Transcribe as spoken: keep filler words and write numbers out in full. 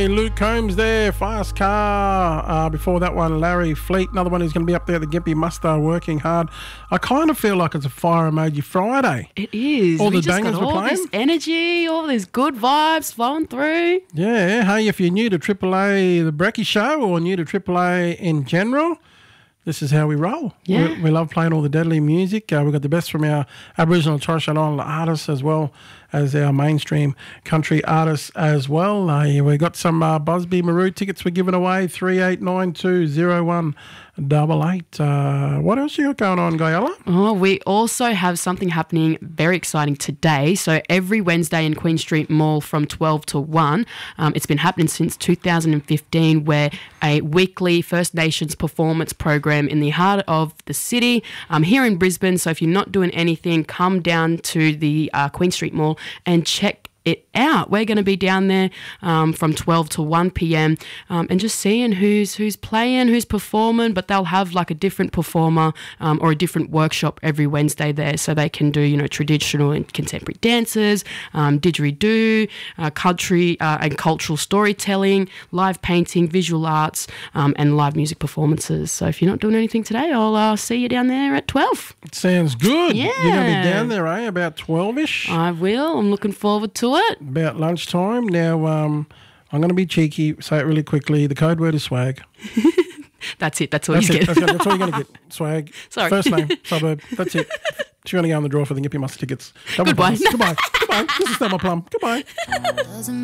Luke Combs there, Fast Car. Uh, before that one, Larry Fleet, another one who's going to be up there at the Gympie Muster working hard. I kind of feel like it's a Fire Emoji Friday. It is. All we the just bangers got we're all playing. this energy, all these good vibes flowing through. Yeah, hey, if you're new to Triple A, the Brecky Show, or new to Triple A in general, this is how we roll. Yeah. We, we love playing all the deadly music. Uh, we've got the best from our Aboriginal and Torres Strait Islander artists as well as our mainstream country artists as well. Uh, yeah, we got some uh, Busby Maru tickets we're giving away, three eight nine two zero one double eight. Uh, what else you got going on, Gayala? Oh, we also have something happening very exciting today. So every Wednesday in Queen Street Mall from twelve to one, um, it's been happening since two thousand fifteen, where a weekly First Nations performance program in the heart of the city um, here in Brisbane. So if you're not doing anything, come down to the uh, Queen Street Mall and check it out. We're going to be down there um, from twelve to one p.m. Um, and just seeing who's who's playing, who's performing, but they'll have like a different performer um, or a different workshop every Wednesday there, so they can do, you know, traditional and contemporary dances, um, didgeridoo, uh, country uh, and cultural storytelling, live painting, visual arts, um, and live music performances. So if you're not doing anything today, I'll uh, see you down there at twelve. It sounds good. Yeah. You're going to be down there, eh? About twelve-ish? I will. I'm looking forward to it. About lunchtime. Now, um, I'm going to be cheeky, say it really quickly. The code word is swag. That's it. That's all That's you it. get. That's, that's all you're going to get. Swag. Sorry. First name, suburb. That's it. She's going to go on the draw for the Gympie Muster tickets. Double Goodbye. bonus. Goodbye. Goodbye. This is Thelma Plum. Goodbye.